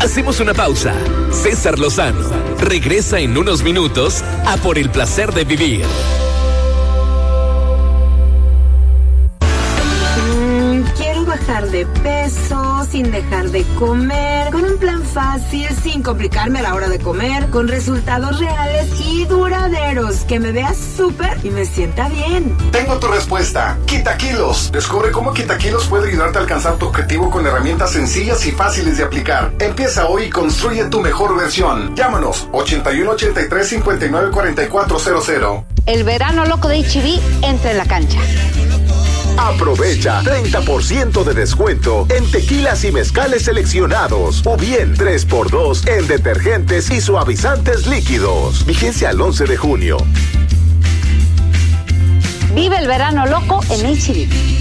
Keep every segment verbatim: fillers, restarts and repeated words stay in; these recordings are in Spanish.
Hacemos una pausa. César Lozano regresa en unos minutos a Por el Placer de Vivir. Bajar de peso, sin dejar de comer, con un plan fácil, sin complicarme a la hora de comer, con resultados reales y duraderos, que me vea súper y me sienta bien. Tengo tu respuesta. Quita Kilos. Descubre cómo Quita Kilos puede ayudarte a alcanzar tu objetivo con herramientas sencillas y fáciles de aplicar. Empieza hoy y construye tu mejor versión. Llámanos ochenta y uno ochenta y tres cincuenta y nueve cuarenta y cuatro cero cero. El verano loco de H E B entra en la cancha. Aprovecha treinta por ciento de descuento en tequilas y mezcales seleccionados o bien tres por dos en detergentes y suavizantes líquidos. Vigencia al once de junio. Vive el verano loco en H E B.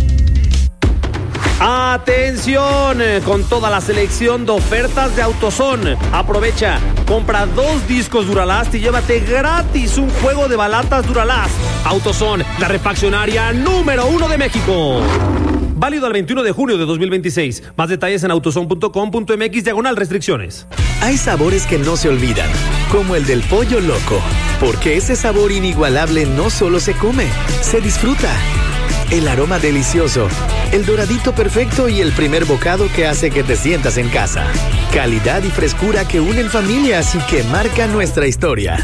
Atención, con toda la selección de ofertas de AutoZone. Aprovecha, compra dos discos Duralast y llévate gratis un juego de balatas Duralast. AutoZone, la refaccionaria número uno de México. Válido al veintiuno de junio de dos mil veintiséis. Más detalles en autozone punto com punto m x diagonal restricciones. Hay sabores que no se olvidan, como el del pollo loco, porque ese sabor inigualable no solo se come, se disfruta. El aroma delicioso, el doradito perfecto y el primer bocado que hace que te sientas en casa. Calidad y frescura que unen familias y que marcan nuestra historia.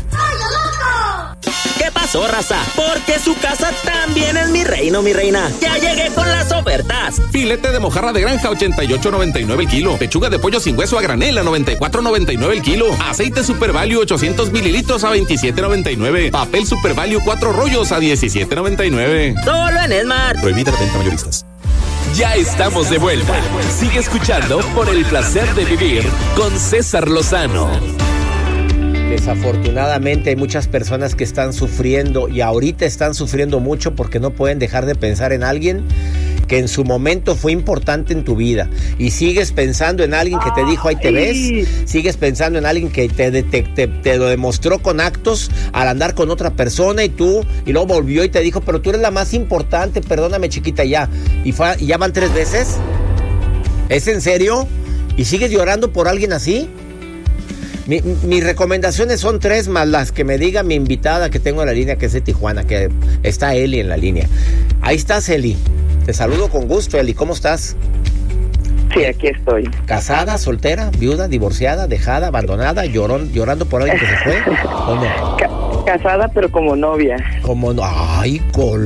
¿Qué pasó, raza? Porque su casa también es mi reino, mi reina. Ya llegué con las ofertas. Filete de mojarra de granja, ochenta y ocho noventa y nueve el kilo. Pechuga de pollo sin hueso a granel a noventa y cuatro noventa y nueve el kilo. Aceite Super Value ochocientos mililitros a veintisiete noventa y nueve. Papel Super Value cuatro rollos a diecisiete noventa y nueve. Solo en Esmart. Prohibida la venta mayoristas. Ya estamos de vuelta. Sigue escuchando Por el Placer de Vivir con César Lozano. Desafortunadamente hay muchas personas que están sufriendo y ahorita están sufriendo mucho porque no pueden dejar de pensar en alguien que en su momento fue importante en tu vida y sigues pensando en alguien que te dijo ahí te ves, sigues pensando en alguien que te, te, te, te lo demostró con actos al andar con otra persona y tú, y luego volvió y te dijo, pero tú eres la más importante, perdóname chiquita ya, y, fue, y ya van tres veces. ¿Es en serio? ¿Y sigues llorando por alguien así? Mi, mis recomendaciones son tres más las que me diga mi invitada que tengo en la línea, que es de Tijuana, que está Eli en la línea. Ahí estás, Eli. Te saludo con gusto, Eli. ¿Cómo estás? Sí, aquí estoy. ¿Casada, soltera, viuda, divorciada, dejada, abandonada, llorón, llorando por alguien que se fue? ¿O no? Ca- casada, pero como novia. Como no. ¡Ay,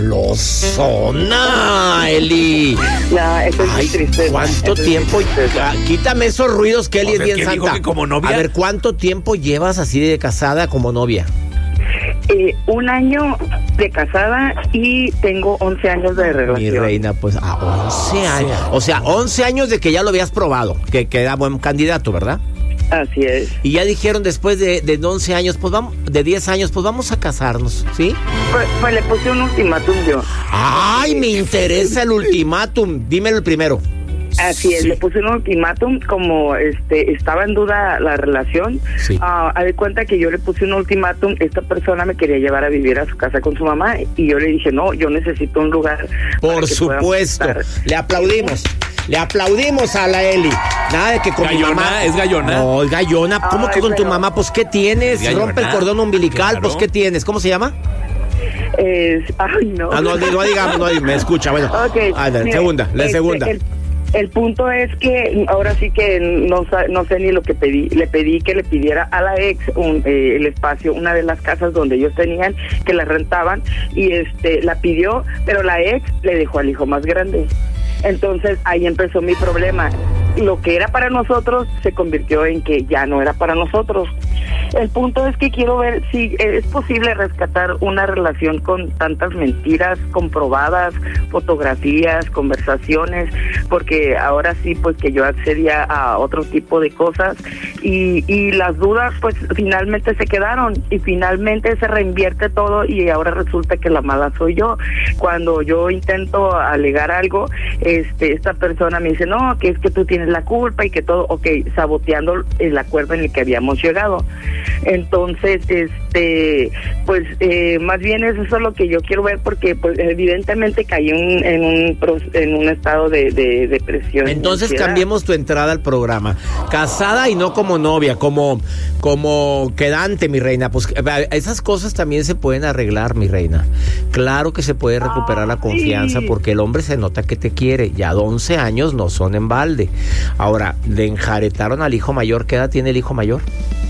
golosona, Eli! No, eso es Ay, muy triste. ¿Cuánto eso tiempo? Es Ah, quítame esos ruidos, que Eli O es sea, bien ¿qué santa. dijo que como novia? A ver, ¿cuánto tiempo llevas así de casada como novia? Eh, un año de casada y tengo once años de relación. Mi reina, pues a once años. O sea, once años de que ya lo habías probado, que, que era buen candidato, ¿verdad? Así es. Y ya dijeron después de, de once años, pues vamos, de diez años, pues vamos a casarnos, ¿sí? Pues, pues le puse un ultimátum yo. Ay, me interesa el ultimátum. Dímelo el primero. Así es, Sí. le puse un ultimátum como este estaba en duda la relación. Sí. Ah, haz de cuenta que yo le puse un ultimátum, esta persona me quería llevar a vivir a su casa con su mamá y yo le dije, no, yo necesito un lugar. Por supuesto, le aplaudimos. Le aplaudimos a la Eli. Nada de que con Gallona, mi mamá. ¿es gallona? No, es gallona. ¿Cómo Ay, que con tu pero- mamá? Pues, ¿qué tienes? Es Rompe el gallona. cordón umbilical, Claro. pues, ¿qué tienes? ¿Cómo se llama? Es, ay, no. Ah, no, no digamos, no, me escucha. Bueno, Ok, a ver, mira, segunda, la este, segunda. El, el punto es que ahora sí que no, sa- no sé ni lo que pedí. Le pedí que le pidiera a la ex un, eh, el espacio, una de las casas donde ellos tenían, que la rentaban, y este la pidió, pero la ex le dejó al hijo más grande. Entonces ahí empezó mi problema. Lo que era para nosotros se convirtió en que ya no era para nosotros. El punto es que quiero ver si es posible rescatar una relación con tantas mentiras comprobadas, fotografías, conversaciones, porque ahora sí, pues que yo accedía a otro tipo de cosas y, y las dudas pues finalmente se quedaron y finalmente se reinvierte todo y ahora resulta que la mala soy yo. Cuando yo intento alegar algo, este esta persona me dice, no, que es que tú tienes la culpa y que todo, ok, saboteando el acuerdo en el que habíamos llegado. Entonces, este, pues eh, más bien eso es lo que yo quiero ver, porque pues evidentemente caí en, en un en un estado de, de depresión. Entonces cambiemos tu entrada al programa. Casada y no como novia, como, como quedante, mi reina. Pues esas cosas también se pueden arreglar, mi reina. Claro que se puede recuperar la confianza, sí, porque el hombre se nota que te quiere. Ya once años no son en balde. Ahora, le enjaretaron al hijo mayor. ¿Qué edad tiene el hijo mayor?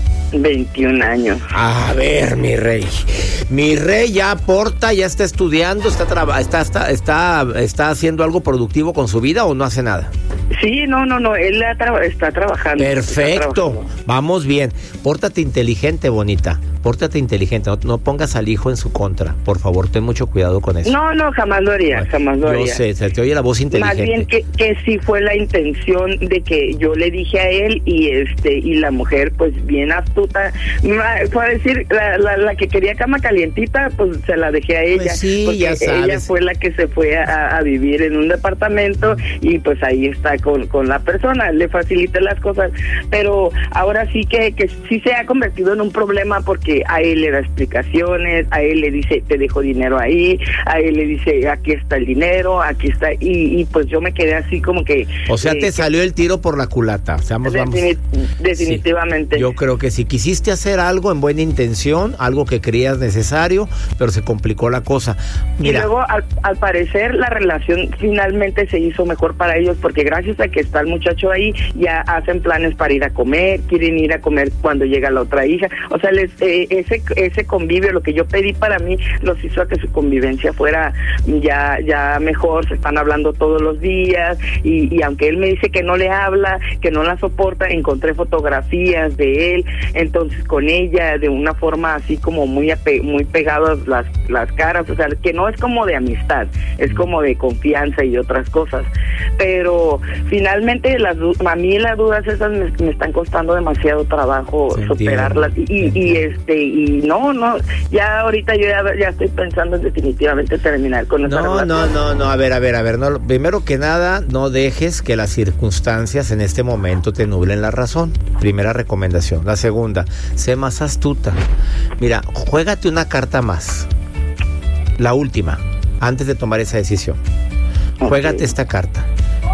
veintiún años. A ver, mi rey. Mi rey ya aporta, ya está estudiando, está, traba, está, está, está, está haciendo algo productivo con su vida, ¿o no hace nada? Sí, no, no, no, él tra- está trabajando. Perfecto, está trabajando. Vamos bien. Pórtate inteligente, bonita. Pórtate inteligente, no, no pongas al hijo en su contra. Por favor, ten mucho cuidado con eso. No, no, jamás lo haría, bueno, jamás lo haría. Yo sé, se te oye la voz inteligente. Más bien que, que sí fue la intención de que yo le dije a él, y este y la mujer, pues bien astuta, fue a decir, la, la, la que quería cama calientita, pues se la dejé a ella. Pues sí, porque ya sabes. Ella fue la que se fue a, a vivir en un departamento, y pues ahí está con, con la persona, le facilité las cosas, pero ahora sí que, que sí se ha convertido en un problema, porque a él le da explicaciones, a él le dice, te dejo dinero ahí, a él le dice, aquí está el dinero, aquí está, y, y pues yo me quedé así como que... O sea, eh, te salió el tiro por la culata. O sea, vamos, defini- vamos. Definitivamente. Sí, yo creo que si quisiste hacer algo en buena intención, algo que creías necesario, pero se complicó la cosa. Mira. Y luego, al, al parecer, la relación finalmente se hizo mejor para ellos, porque gracias a que está el muchacho ahí, ya hacen planes para ir a comer, quieren ir a comer cuando llega la otra hija. O sea, les, eh, ese ese convivio, lo que yo pedí para mí, los hizo a que su convivencia fuera ya ya mejor. Se están hablando todos los días, y, y aunque él me dice que no le habla, que no la soporta, encontré fotografías de él, entonces con ella, de una forma así como muy ape- muy pegadas las, las caras, o sea, que no es como de amistad, es como de confianza y otras cosas. Pero finalmente las a mí las dudas esas me, me están costando demasiado trabajo superarlas, y, y, y este y no, no, ya ahorita yo ya, ya estoy pensando en definitivamente terminar con esa no, relación. No, no, no, a ver, a ver, a ver, no, primero que nada, no dejes que las circunstancias en este momento te nublen la razón. Primera recomendación. La segunda, sé más astuta. Mira, juégate una carta más. La última, antes de tomar esa decisión. Okay. Juégate esta carta.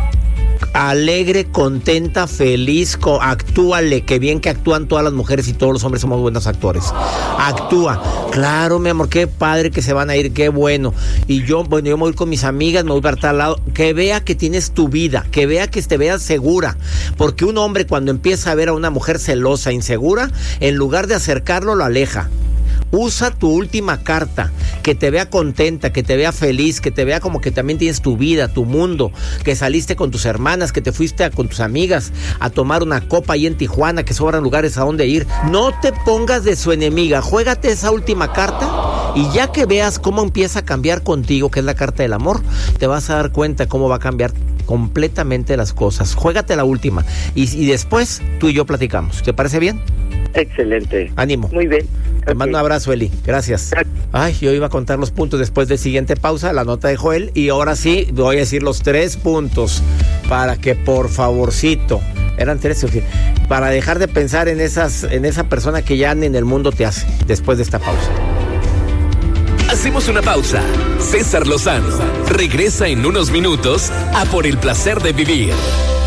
Alegre, contenta, feliz, co- actúale, que bien que actúan todas las mujeres y todos los hombres somos buenos actores. Actúa, claro, mi amor, qué padre que se van a ir, qué bueno. Y yo, bueno, yo me voy con mis amigas, me voy para tal lado, que vea que tienes tu vida, que vea que te veas segura, porque un hombre cuando empieza a ver a una mujer celosa, insegura, en lugar de acercarlo, lo aleja. Usa tu última carta, que te vea contenta, que te vea feliz, que te vea como que también tienes tu vida, tu mundo, que saliste con tus hermanas, que te fuiste a, con tus amigas a tomar una copa ahí en Tijuana, que sobran lugares a donde ir. No te pongas de su enemiga, juégate esa última carta, y ya que veas cómo empieza a cambiar contigo, que es la carta del amor, te vas a dar cuenta cómo va a cambiar completamente las cosas. Juégate la última, y, y después tú y yo platicamos. ¿Te parece bien? Excelente. Ánimo. Muy bien. Te mando un abrazo, Eli. Gracias. Ay, yo iba a contar los puntos después de siguiente pausa, la nota de Joel. Y ahora sí, voy a decir los tres puntos para que, por favorcito, eran tres, para dejar de pensar en esas, en esa persona que ya en el mundo te hace, después de esta pausa. Hacemos una pausa. César Lozano regresa en unos minutos a Por el Placer de Vivir.